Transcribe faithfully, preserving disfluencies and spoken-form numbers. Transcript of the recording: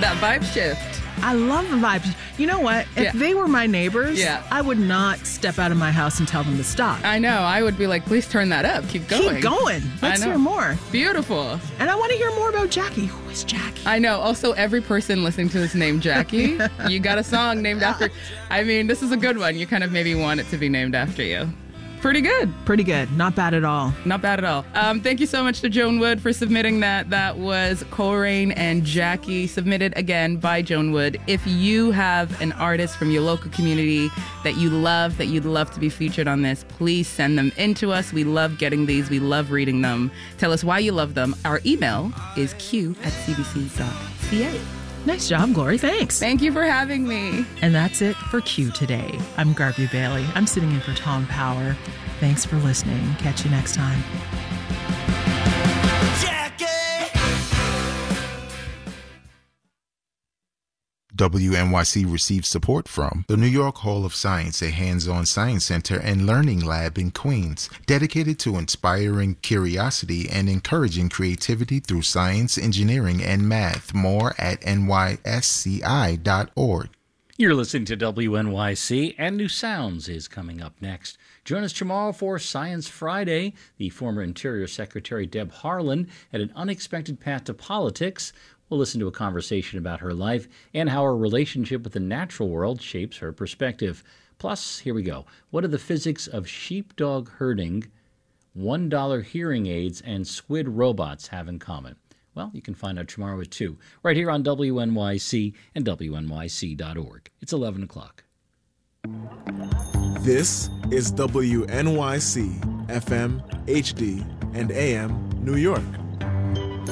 that vibe shift. I love the vibes. You know what? If Yeah. they were my neighbors, Yeah. I would not step out of my house and tell them to stop. I know. I would be like, please turn that up. Keep going. Keep going. Let's I know. hear more. Beautiful. And I want to hear more about Jackie. Who is Jackie? I know. Also, every person listening to this named Jackie, you got a song named after. I mean, this is a good one. You kind of maybe want it to be named after you. Pretty good. Pretty good. Not bad at all. Not bad at all. Um, thank you so much to Joan Wood for submitting that. That was Coleraine and Jackie, submitted again by Joan Wood. If you have an artist from your local community that you love, that you'd love to be featured on this, please send them in to us. We love getting these. We love reading them. Tell us why you love them. Our email is q at c b c dot c a. Nice job, Glory. Thanks. Thank you for having me. And that's it for Q today. I'm Garvey Bailey. I'm sitting in for Tom Power. Thanks for listening. Catch you next time. W N Y C receives support from the New York Hall of Science, a hands-on science center and learning lab in Queens, dedicated to inspiring curiosity and encouraging creativity through science, engineering, and math. More at N Y S C I dot org. You're listening to W N Y C, and New Sounds is coming up next. Join us tomorrow for Science Friday. The former Interior Secretary Deb Harlan had an unexpected path to politics. We'll listen to a conversation about her life and how her relationship with the natural world shapes her perspective. Plus, here we go. What do the physics of sheepdog herding, one dollar hearing aids, and squid robots have in common? Well, you can find out tomorrow at two, right here on W N Y C and W N Y C dot org. It's eleven o'clock. This is W N Y C, F M, H D, and A M, New York.